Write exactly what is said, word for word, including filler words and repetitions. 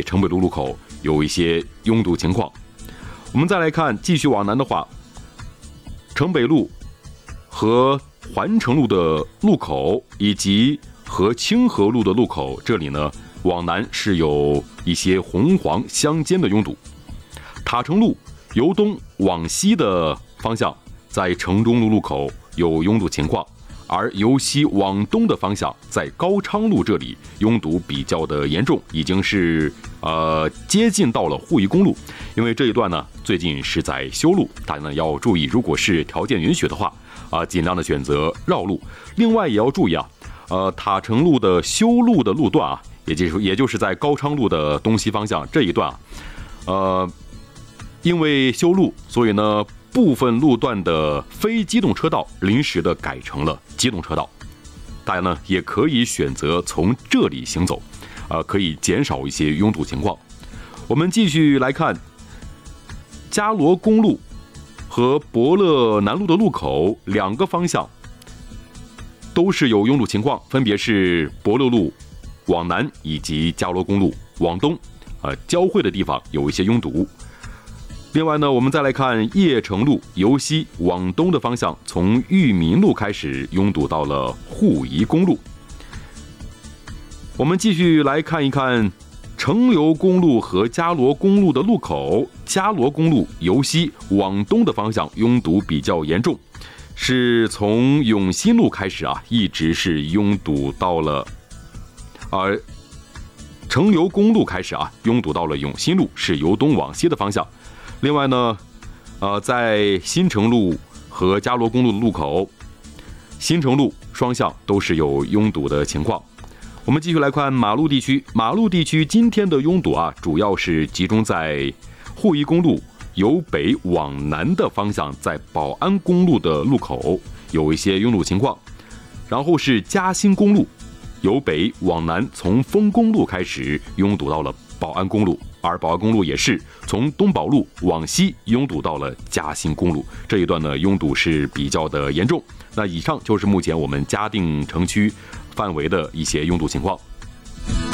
城北路路口有一些拥堵情况。我们再来看，继续往南的话，城北路和环城路的路口以及和清河路的路口，这里呢往南是有一些红黄相间的拥堵。塔城路由东往西的方向，在城中路路口有拥堵情况，而由西往东的方向，在高昌路这里拥堵比较的严重，已经是呃接近到了沪宜公路。因为这一段呢最近是在修路，大家呢要注意，如果是条件允许的话啊、呃，尽量的选择绕路。另外也要注意啊，呃塔城路的修路的路段啊，也就是也就是在高昌路的东西方向这一段啊，呃因为修路，所以呢部分路段的非机动车道临时的改成了机动车道，大家呢也可以选择从这里行走，呃，可以减少一些拥堵情况。我们继续来看嘉罗公路和博乐南路的路口，两个方向都是有拥堵情况，分别是博乐路往南以及嘉罗公路往东，呃，交汇的地方有一些拥堵。另外呢，我们再来看邺城路由西往东的方向，从裕民路开始拥堵到了沪宜公路。我们继续来看一看城流公路和嘉罗公路的路口，嘉罗公路由西往东的方向拥堵比较严重，是从永新路开始啊，一直是拥堵到了，而城流公路开始啊，拥堵到了永新路，是由东往西的方向。另外呢，呃，在新城路和嘉罗公路的路口，新城路双向都是有拥堵的情况。我们继续来看马路地区，马路地区今天的拥堵啊，主要是集中在沪宜公路由北往南的方向，在宝安公路的路口有一些拥堵情况，然后是嘉兴公路由北往南，从丰公路开始拥堵到了宝安公路，而宝安公路也是从东宝路往西拥堵到了嘉兴公路，这一段呢拥堵是比较的严重。那以上就是目前我们嘉定城区范围的一些拥堵情况。